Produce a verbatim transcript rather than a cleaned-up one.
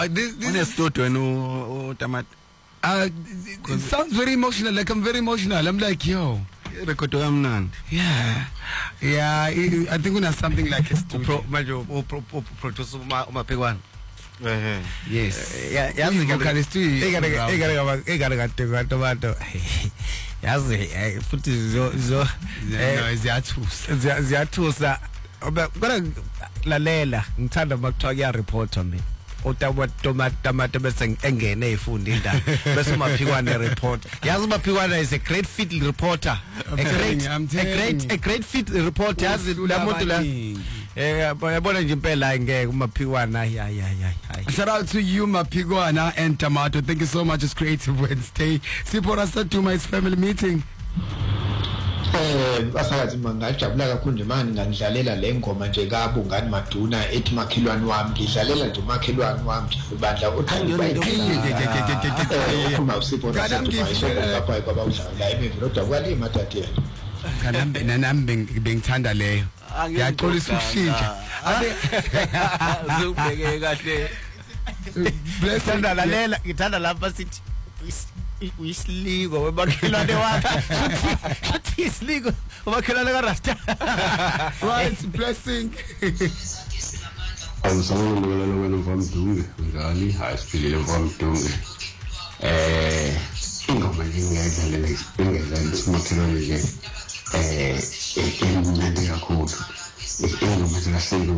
Uh, this this unestudio no Tamati. Uh, it sounds very emotional. Like I'm very emotional. I'm like, yo. Record yamnandi. Yeah. Yeah, I, I think we have something like a studio. Manje producer uMaphiwane. Eh. Yes. Yeah, yazi ngakale studio. Egare egare egare kade tomato. Yazi futhi zo zo eh ziyathusa. Ziyathusa. Kodwa lalela ngithanda makuthiwa kuya reporter mina. Utawa tomato tomato bese engene efunda indaba bese uMaphiwane report. Yazi uMaphiwane is a great fit reporter. A great a great a great fit reporter. Yazi lamuntu la eh yabona nje impela ngeke uMaphiwane ay ay ay. Shout out to you Maphiwane and Tomato. Thank you so much. It's Creative Wednesday. Sipho to my family meeting. Eh basakathi mangajabula kakhulu nje manje ngandlalela le ngoma nje kabu ngani Maduna ethi makhelwane wami ngidlalela nje makhelwane wami ibandla uthanda uma usipho lapha kwaba udlala emevi kodwa kwalima tathe kanambe nanambe bengithanda leyo yaxolisa ukushintsha ade zubheke kahle blessanda lalela ngithanda lapha sithi uyisliko wemakhelwane wakhe futhi isliko umakhelwane kaRasta right blessing awusawona lo wena mvamdunge ngani hayi siphilile mvamdunge eh ingoma ngingedlalela ngingedlalela umakhelwane nje eh ingoma kakhulu ingoma zikahlelo